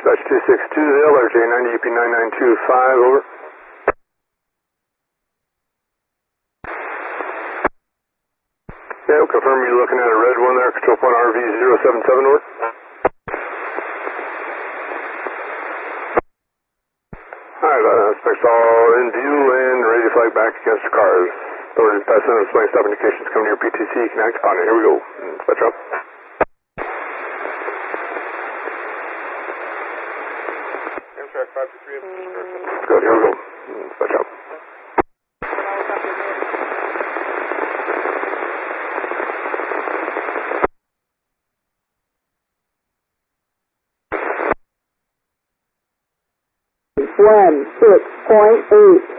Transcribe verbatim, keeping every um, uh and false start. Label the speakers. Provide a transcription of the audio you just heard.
Speaker 1: Dispatch two six two to the L R J ninety U P nine nine two five, over. Yeah, confirm you're looking at a red one there, control point R V zero seven seven, over. Alright, uh, suspects all in view and ready to flag back against the cars. Authorities passing on display stop indications coming to your P T C, you can act upon it. Here we go. Dispatch up.
Speaker 2: Amtrak five two three.
Speaker 1: Good, here we go. Dispatch up.
Speaker 3: one six point eight.